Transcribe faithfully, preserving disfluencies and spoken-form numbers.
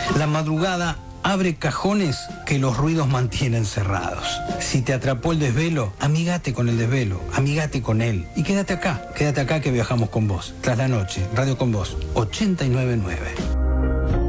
La madrugada abre cajones que los ruidos mantienen cerrados. Si te atrapó el desvelo, amigate con el desvelo, amigate con él y quédate acá, quédate acá que viajamos con vos. Tras la noche, Radio con Vos, ochenta y nueve punto nueve.